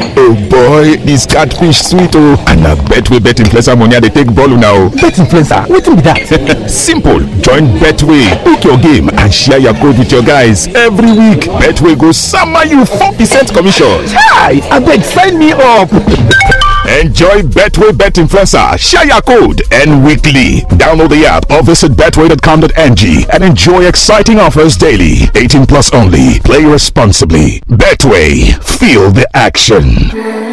Oh boy, this catfish sweet oh. And I bet we bet influencer money they take ball now. Bet influencer? Wetin be that? Simple. Join Betway. Pick your game and share your code with your guys every week. Betway go sama you 4% commission. Hi, abeg sign me up. Enjoy Betway Bet Influencer. Share your code and weekly. Download the app or visit betway.com.ng and enjoy exciting offers daily. 18 plus only. Play responsibly. Betway. Feel the action.